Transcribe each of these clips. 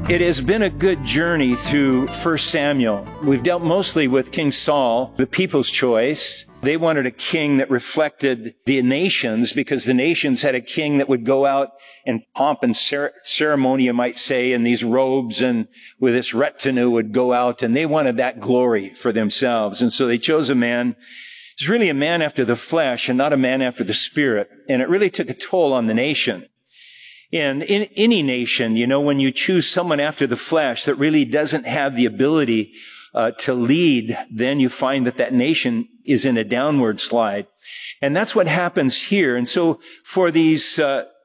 It has been a good journey through 1 Samuel. We've dealt mostly with King Saul, the people's choice. They wanted a king that reflected the nations because the nations had a king that would go out in pomp and ceremony, you might say, in these robes and with this retinue would go out, and they wanted that glory for themselves. And so they chose a man. He's really a man after the flesh and not a man after the spirit. And it really took a toll on the nation. And in any nation, when you choose someone after the flesh that really doesn't have the ability to lead, then you find that nation is in a downward slide. And that's what happens here. And so for these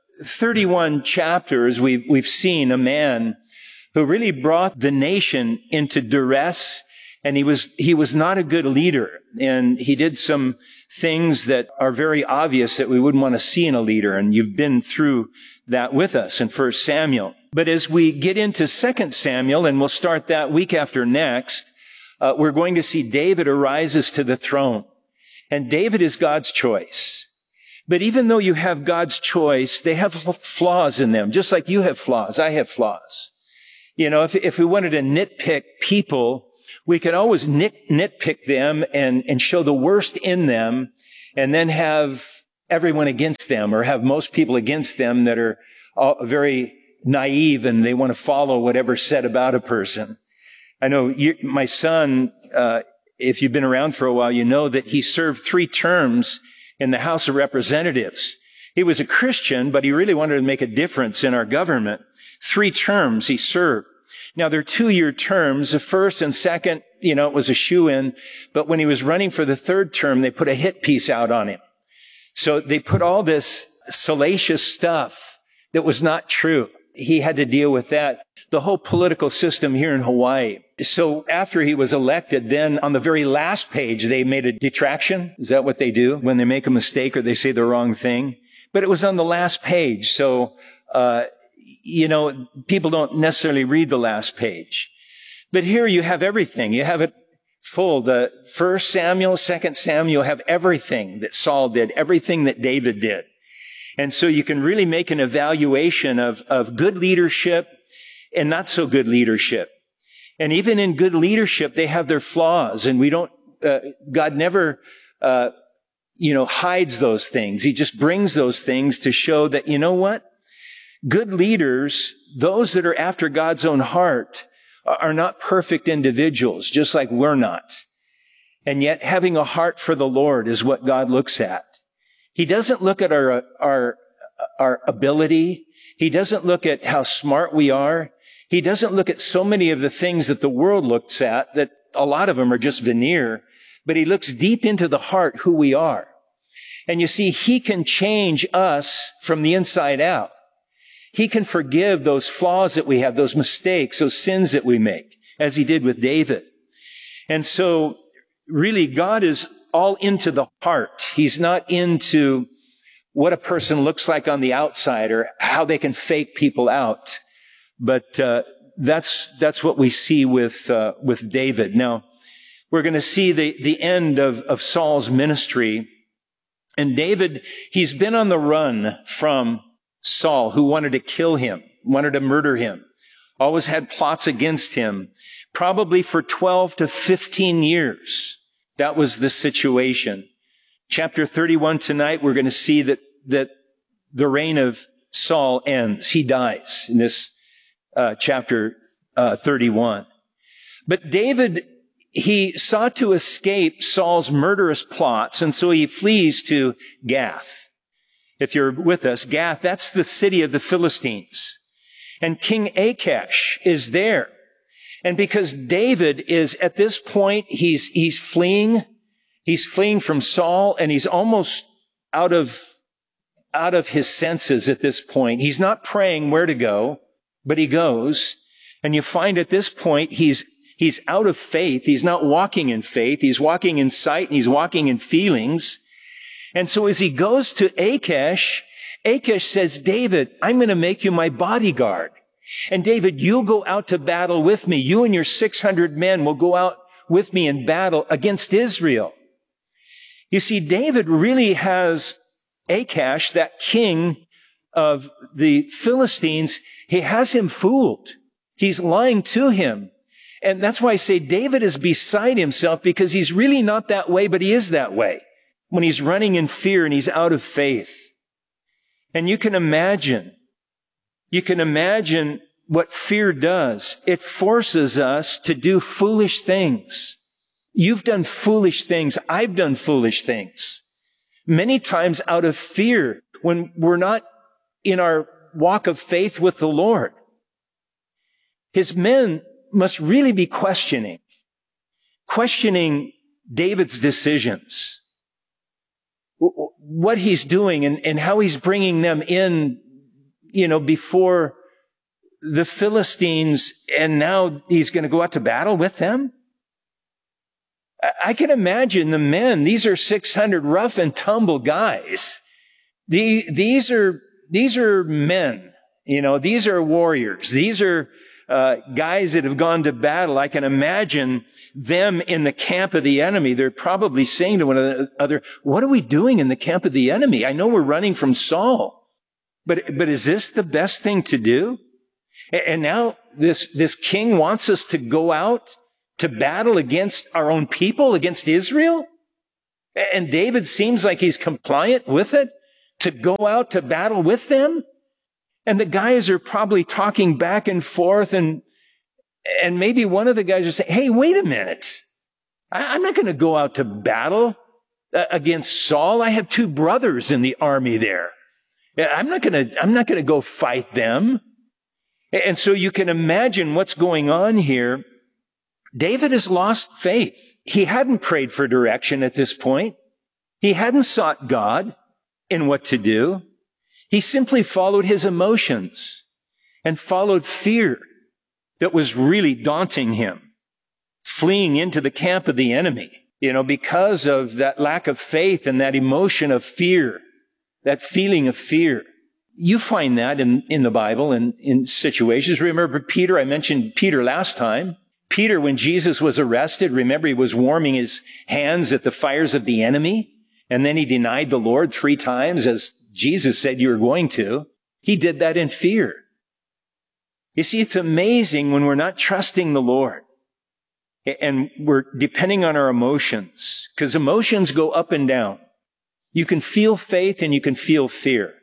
31 chapters, we've seen a man who really brought the nation into duress, and he was not a good leader. And he did some things that are very obvious that we wouldn't want to see in a leader. And you've been through that with us in 1 Samuel. But as we get into 2 Samuel, and we'll start that week after next, we're going to see David arises to the throne. And David is God's choice. But even though you have God's choice, they have flaws in them, just like you have flaws. I have flaws. If we wanted to nitpick people, we could always nitpick them and show the worst in them, and then have everyone against them, or have most people against them that are very naive and they want to follow whatever's said about a person. I know my son, if you've been around for a while, you know that he served 3 terms in the House of Representatives. He was a Christian, but he really wanted to make a difference in our government. 3 terms he served. Now, they're 2-year terms. The first and second, it was a shoo-in. But when he was running for the 3rd term, they put a hit piece out on him. So they put all this salacious stuff that was not true. He had to deal with that. The whole political system here in Hawaii. So after he was elected, then on the very last page, they made a detraction. Is that what they do when they make a mistake or they say the wrong thing? But it was on the last page. So, people don't necessarily read the last page. But here you have everything. You have it full. The 1 Samuel, 2 Samuel have everything that Saul did, everything that David did. And so you can really make an evaluation of good leadership and not so good leadership. And even in good leadership, they have their flaws, and God never, hides those things. He just brings those things to show that, good leaders, those that are after God's own heart, are not perfect individuals, just like we're not. And yet having a heart for the Lord is what God looks at. He doesn't look at our ability. He doesn't look at how smart we are. He doesn't look at so many of the things that the world looks at, that a lot of them are just veneer, but he looks deep into the heart, who we are. And you see, he can change us from the inside out. He can forgive those flaws that we have, those mistakes, those sins that we make, as he did with David. And so, really, God is all into the heart. He's not into what a person looks like on the outside or how they can fake people out. But that's what we see with David. Now, we're going to see the end of Saul's ministry. And David, he's been on the run from Saul, who wanted to kill him, wanted to murder him, always had plots against him, probably for 12 to 15 years. That was the situation. Chapter 31 tonight, we're going to see that the reign of Saul ends. He dies in this chapter 31. But David, he sought to escape Saul's murderous plots, and so he flees to Gath. If you're with us, Gath, that's the city of the Philistines. And King Achish is there. And because David is, at this point, he's fleeing from Saul, and he's almost out of his senses at this point. He's not praying where to go, but he goes. And you find at this point, he's out of faith. He's not walking in faith. He's walking in sight, and he's walking in feelings. And so as he goes to Achish, Achish says, David, I'm going to make you my bodyguard. And David, you'll go out to battle with me. You and your 600 men will go out with me in battle against Israel. You see, David really has Achish, that king of the Philistines, he has him fooled. He's lying to him. And that's why I say David is beside himself, because he's really not that way, but he is that way when he's running in fear and he's out of faith. And you can imagine what fear does. It forces us to do foolish things. You've done foolish things. I've done foolish things. Many times out of fear when we're not in our walk of faith with the Lord. His men must really be questioning David's decisions, what he's doing and how he's bringing them in, before the Philistines, and now he's going to go out to battle with them. I can imagine the men. These are 600 rough and tumble guys. These are men. These are warriors. These are guys that have gone to battle. I can imagine them in the camp of the enemy. They're probably saying to one another, "What are we doing in the camp of the enemy? I know we're running from Saul, but is this the best thing to do?" And now this king wants us to go out to battle against our own people, against Israel? And David seems like he's compliant with it, to go out to battle with them? And the guys are probably talking back and forth, and maybe one of the guys are saying, "Hey, wait a minute. I'm not going to go out to battle against Saul. I have 2 brothers in the army there. I'm not going to go fight them." And so you can imagine what's going on here. David has lost faith. He hadn't prayed for direction at this point. He hadn't sought God in what to do. He simply followed his emotions and followed fear that was really daunting him, fleeing into the camp of the enemy, because of that lack of faith and that emotion of fear, that feeling of fear. You find that in the Bible and in situations. Remember Peter? I mentioned Peter last time. Peter, when Jesus was arrested, remember he was warming his hands at the fires of the enemy, and then he denied the Lord 3 times, as Jesus said you were going to. He did that in fear. You see, it's amazing when we're not trusting the Lord and we're depending on our emotions, because emotions go up and down. You can feel faith and you can feel fear.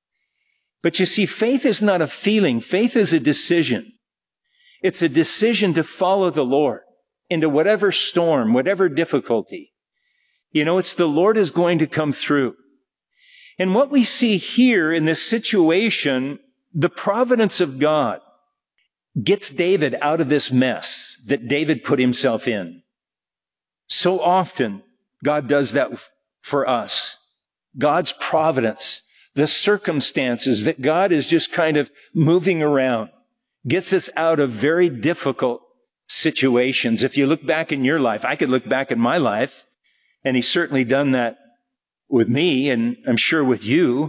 But you see, faith is not a feeling. Faith is a decision. It's a decision to follow the Lord into whatever storm, whatever difficulty. It's the Lord is going to come through. And what we see here in this situation, the providence of God gets David out of this mess that David put himself in. So often, God does that for us. God's providence, the circumstances that God is just kind of moving around, gets us out of very difficult situations. If you look back in your life, I could look back in my life, and he's certainly done that with me, and I'm sure with you.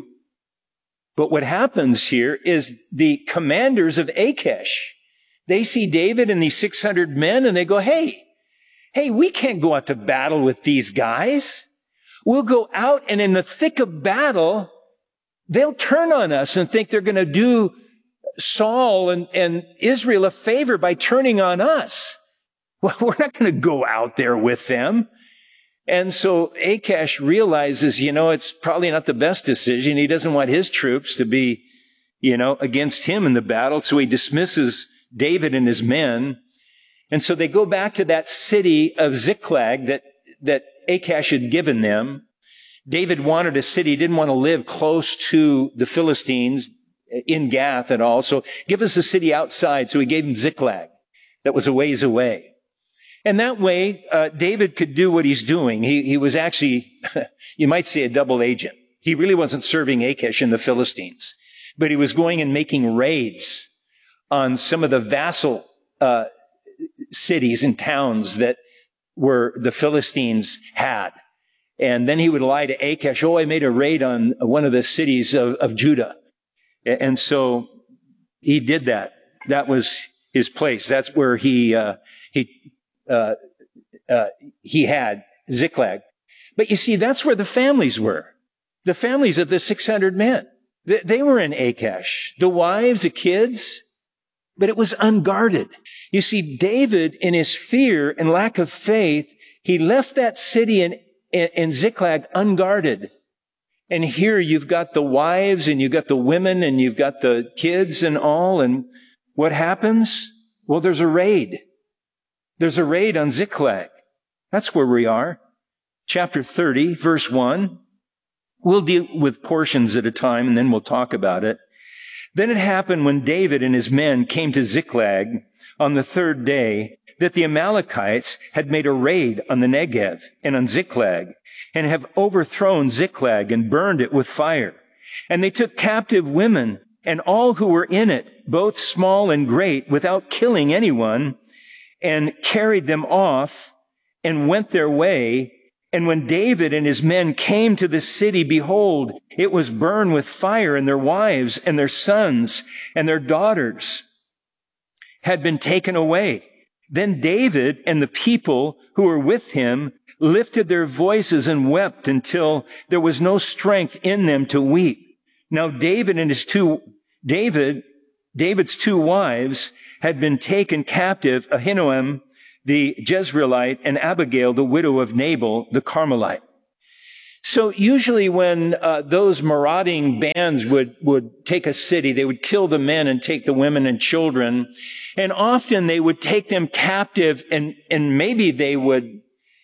But what happens here is the commanders of Achish, they see David and these 600 men, and they go, hey, we can't go out to battle with these guys. We'll go out, and in the thick of battle, they'll turn on us and think they're going to do Saul and Israel a favor by turning on us. Well, we're not going to go out there with them. And so Achish realizes, it's probably not the best decision. He doesn't want his troops to be, against him in the battle. So he dismisses David and his men. And so they go back to that city of Ziklag that Achish had given them. David wanted a city. He didn't want to live close to the Philistines in Gath at all. So give us a city outside. So he gave him Ziklag. That was a ways away. And that way, David could do what he's doing. He was actually, you might say, a double agent. He really wasn't serving Achish and the Philistines, but he was going and making raids on some of the vassal cities and towns that the Philistines had. And then he would lie to Achish, I made a raid on one of the cities of Judah. And so he did that. That was his place. That's where he had Ziklag. But you see, that's where the families were. The families of the 600 men. They were in Achish. The wives, the kids. but it was unguarded. You see, David, in his fear and lack of faith, he left that city in Ziklag unguarded. And here you've got the wives and you've got the women and you've got the kids and all. And what happens? Well, there's a raid. There's a raid on Ziklag. That's where we are. Chapter 30, verse 1. We'll deal with portions at a time and then we'll talk about it. Then it happened when David and his men came to Ziklag on the third day that the Amalekites had made a raid on the Negev and on Ziklag and have overthrown Ziklag and burned it with fire. And they took captive women and all who were in it, both small and great, without killing anyone, and carried them off and went their way. And when David and his men came to the city, behold, it was burned with fire, and their wives and their sons and their daughters had been taken away. Then David and the people who were with him lifted their voices and wept until there was no strength in them to weep. Now David's two wives had been taken captive, Ahinoam the Jezreelite and Abigail, the widow of Nabal, the Carmelite. So usually when those marauding bands would take a city, they would kill the men and take the women and children. And often they would take them captive and maybe they would,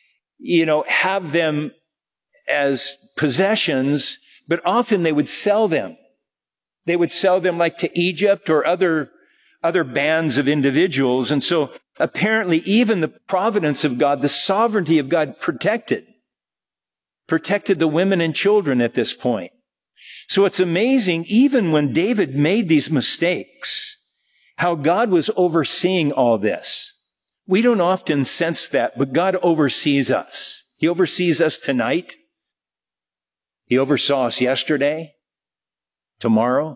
have them as possessions, but often they would sell them. They would sell them like to Egypt or other bands of individuals. And so apparently even the providence of God, the sovereignty of God protected the women and children at this point. So it's amazing, even when David made these mistakes, how God was overseeing all this. We don't often sense that, but God oversees us. He oversees us tonight. He oversaw us yesterday, tomorrow.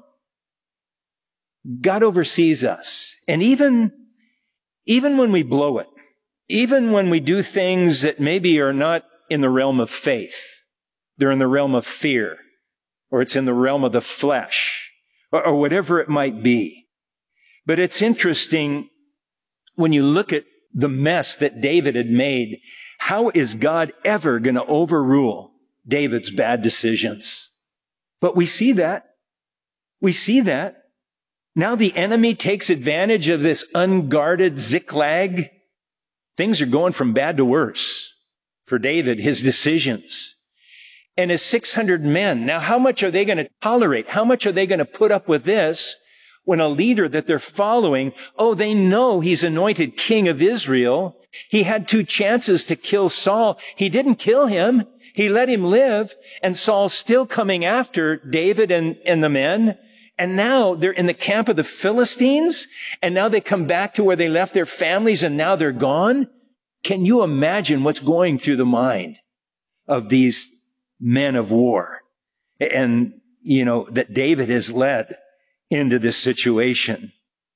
God oversees us. And even when we blow it, even when we do things that maybe are not in the realm of faith, they're in the realm of fear, or it's in the realm of the flesh, or whatever it might be. But it's interesting when you look at the mess that David had made, how is God ever going to overrule David's bad decisions? But we see that. We see that. Now the enemy takes advantage of this unguarded Ziklag. Things are going from bad to worse for David, his decisions. And his 600 men. Now, how much are they going to tolerate? How much are they going to put up with this when a leader that they're following, they know he's anointed king of Israel. He had 2 chances to kill Saul. He didn't kill him. He let him live. And Saul's still coming after David and the men. And now they're in the camp of the Philistines. And now they come back to where they left their families and now they're gone. Can you imagine what's going through the mind of these men of war? And, that David has led into this situation.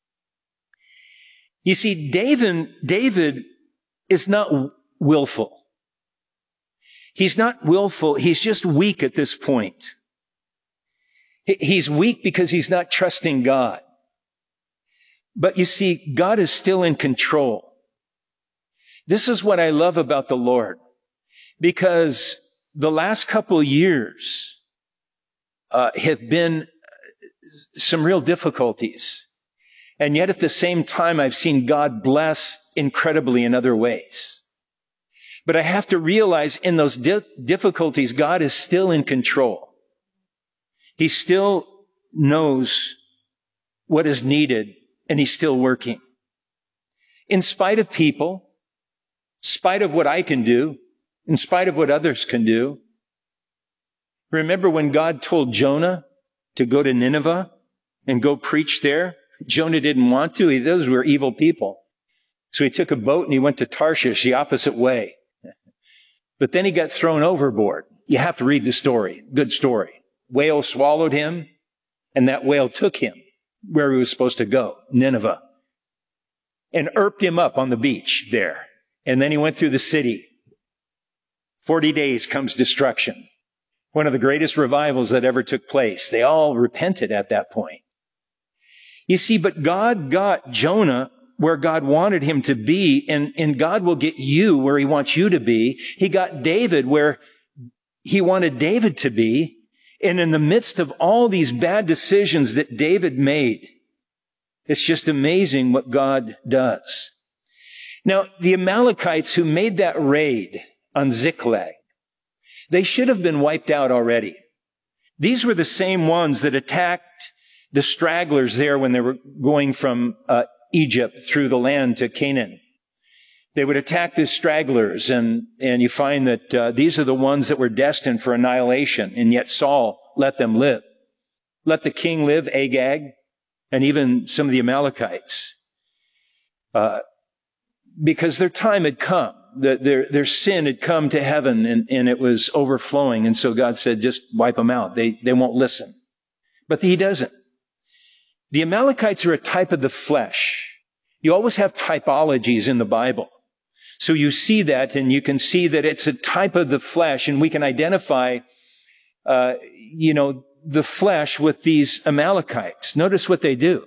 You see, David is not willful. He's not willful. He's just weak at this point. He's weak because he's not trusting God. But you see, God is still in control. This is what I love about the Lord, because the last couple years have been some real difficulties. And yet at the same time, I've seen God bless incredibly in other ways. But I have to realize in those difficulties, God is still in control. He still knows what is needed, and he's still working. In spite of people, in spite of what I can do, in spite of what others can do. Remember when God told Jonah to go to Nineveh and go preach there? Jonah didn't want to. Those were evil people. So he took a boat and he went to Tarshish, the opposite way. But then he got thrown overboard. You have to read the story. Good story. Whale swallowed him, and that whale took him where he was supposed to go, Nineveh, and irped him up on the beach there. And then he went through the city. 40 days comes destruction. One of the greatest revivals that ever took place. They all repented at that point. You see, but God got Jonah where God wanted him to be, and God will get you where he wants you to be. He got David where he wanted David to be. And in the midst of all these bad decisions that David made, it's just amazing what God does. Now, the Amalekites who made that raid on Ziklag, they should have been wiped out already. These were the same ones that attacked the stragglers there when they were going from Egypt through the land to Canaan. They would attack the stragglers, and you find that these are the ones that were destined for annihilation, and yet Saul let them live. Let the king live, Agag, and even some of the Amalekites. Because their time had come. Their sin had come to heaven, and it was overflowing, and so God said, just wipe them out. They won't listen. But he doesn't. The Amalekites are a type of the flesh. You always have typologies in the Bible. So you see that, and you can see that it's a type of the flesh, and we can identify, the flesh with these Amalekites. Notice what they do.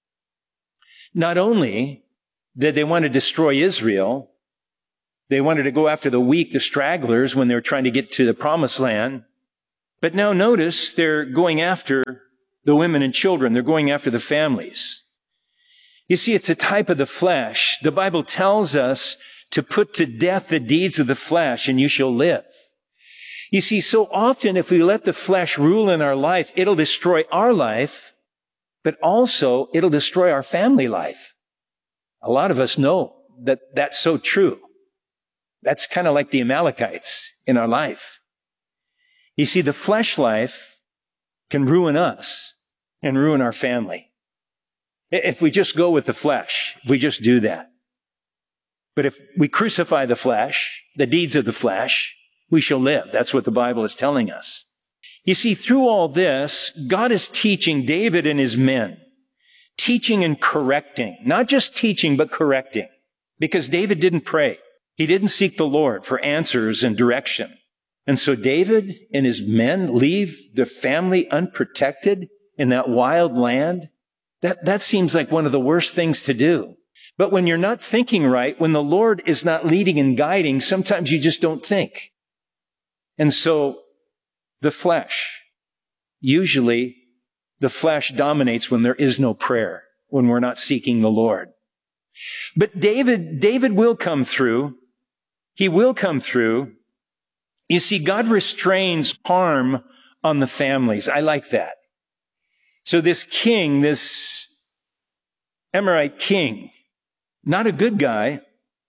Not only did they want to destroy Israel, they wanted to go after the weak, the stragglers, when they were trying to get to the promised land. But now notice they're going after the women and children. They're going after the families. You see, it's a type of the flesh. The Bible tells us to put to death the deeds of the flesh, and you shall live. You see, so often if we let the flesh rule in our life, it'll destroy our life, but also it'll destroy our family life. A lot of us know that that's so true. That's kind of like the Amalekites in our life. You see, the flesh life can ruin us and ruin our family. If we just go with the flesh, if we just do that. But if we crucify the flesh, the deeds of the flesh, we shall live. That's what the Bible is telling us. You see, through all this, God is teaching David and his men, teaching and correcting, not just teaching, but correcting, because David didn't pray. He didn't seek the Lord for answers and direction. And so David and his men leave their family unprotected in that wild land. That seems like one of the worst things to do. But when you're not thinking right, when the Lord is not leading and guiding, sometimes you just don't think. And so the flesh, usually the flesh dominates when there is no prayer, when we're not seeking the Lord. But David will come through. He will come through. You see, God restrains harm on the families. I like that. So this king, this Amorite king, not a good guy,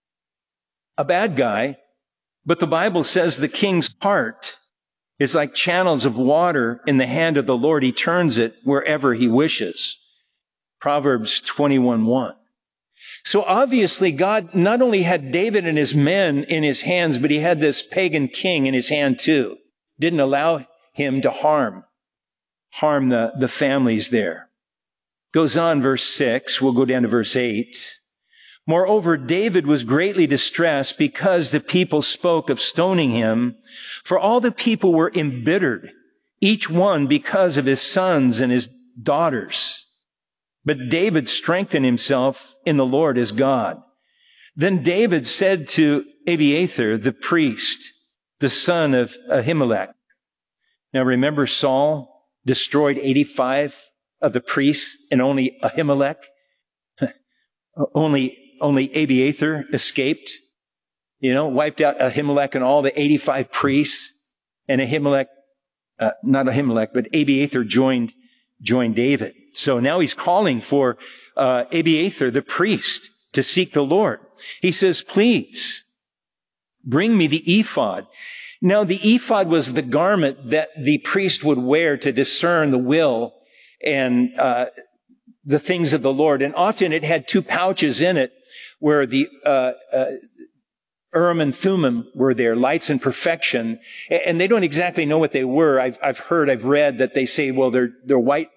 a bad guy, but the Bible says the king's heart is like channels of water in the hand of the Lord. He turns it wherever he wishes. Proverbs 21:1. So obviously God not only had David and his men in his hands, but he had this pagan king in his hand too. Didn't allow him to harm the families there. Goes on, verse 6. We'll go down to verse 8. Moreover, David was greatly distressed because the people spoke of stoning him, for all the people were embittered, each one because of his sons and his daughters. But David strengthened himself in the Lord his God. Then David said to Abiathar, the priest, the son of Ahimelech. Now remember, Saul destroyed 85 of the priests, and only Ahimelech, only Abiathar escaped. Wiped out Ahimelech and all the 85 priests, and Ahimelech, not Ahimelech, but Abiathar joined David. So now he's calling for Abiathar, the priest, to seek the Lord. He says, please bring me the ephod. Now the ephod was the garment that the priest would wear to discern the will and the things of the Lord. And often it had two pouches in it where the Urim and Thummim were there, lights and perfection. And they don't exactly know what they were. I've read that they say, well, they're white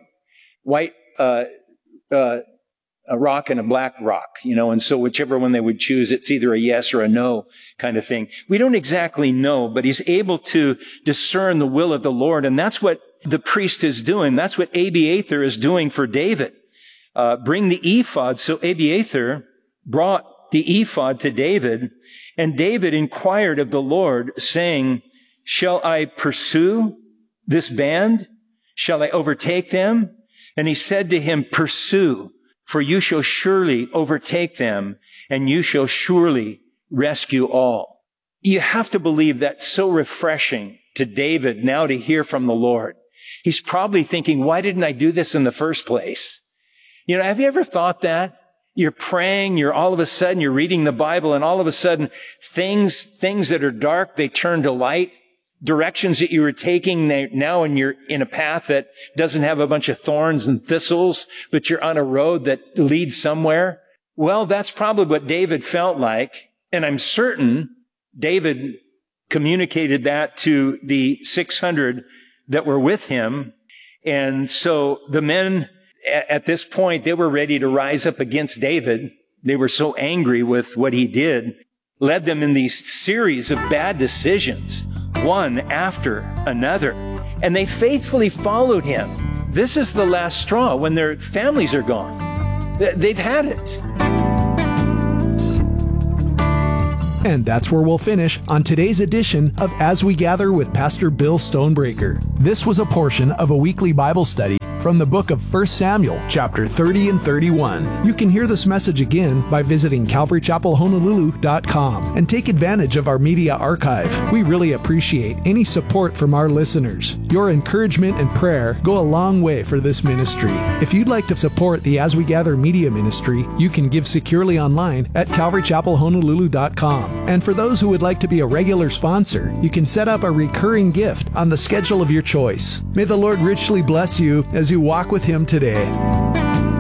a rock and a black rock, and so whichever one they would choose, it's either a yes or a no kind of thing. We don't exactly know, but he's able to discern the will of the Lord, and that's what the priest is doing. That's what Abiathar is doing for David. bring the ephod. So Abiathar brought the ephod to David, and David inquired of the Lord, saying, shall I pursue this band? Shall I overtake them? And he said to him, pursue, for you shall surely overtake them, and you shall surely rescue all. You have to believe that's so refreshing to David now to hear from the Lord. He's probably thinking, why didn't I do this in the first place? You know, have you ever thought that? You're praying, all of a sudden, you're reading the Bible, and all of a sudden, things that are dark, they turn to light. Directions that you were taking now, and you're in a path that doesn't have a bunch of thorns and thistles, but you're on a road that leads somewhere. Well, that's probably what David felt like. And I'm certain David communicated that to the 600 that were with him. And so the men at this point, they were ready to rise up against David. They were so angry with what he did, led them in these series of bad decisions, one after another. And they faithfully followed him. This is the last straw when their families are gone. They've had it. And that's where we'll finish on today's edition of As We Gather with Pastor Bill Stonebreaker. This was a portion of a weekly Bible study from the book of 1 Samuel, chapter 30 and 31. You can hear this message again by visiting CalvaryChapelHonolulu.com and take advantage of our media archive. We really appreciate any support from our listeners. Your encouragement and prayer go a long way for this ministry. If you'd like to support the As We Gather media ministry, you can give securely online at CalvaryChapelHonolulu.com. And for those who would like to be a regular sponsor, you can set up a recurring gift on the schedule of your choice. May the Lord richly bless you as you walk with Him today.